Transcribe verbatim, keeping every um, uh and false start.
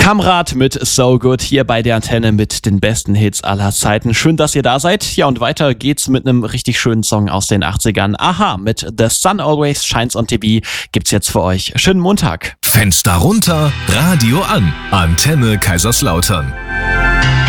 Kamrat mit So Good hier bei der Antenne mit den besten Hits aller Zeiten. Schön, dass ihr da seid. Ja, und weiter geht's mit einem richtig schönen Song aus den achtzigern. Aha, mit The Sun Always Shines on T V gibt's jetzt für euch. Schönen Montag. Fenster runter, Radio an. Antenne Kaiserslautern.